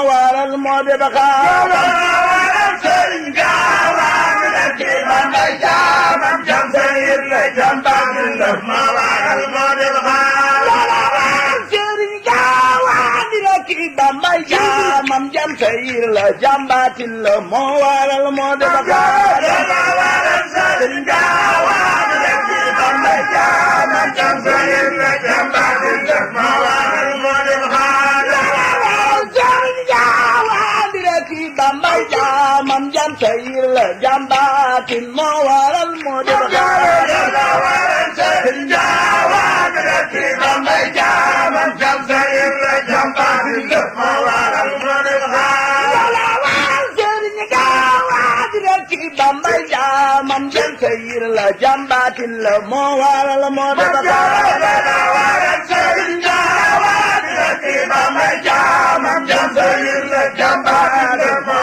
waral moo di baxaar sëriñ gaawaan la ci Bambey jaamam jam sayir la jam baatin la moo waral moo di baxaar sëriñ gaawaan la ci Bambey jaamam jam sayir la jam baatin la moo waral moo di baxaar sëriñ gaawaan la ci Bambey jaamam jam sayir la jam baatin la moo waral moo di baxaar Bambey jaamam jam sayir la jam baatin moo waral moo di baxaar sëriñ gaawaan la ci Bambey jaamam jam sayir la jam baatin la moo waral moo di baxaar sëriñ gaawaan la ci Bambey jaamam jam sayir la jam baatin la moo waral moo di baxaar sëriñ gaawaan la ci Bambey jaamam jam sayir la jam baatin la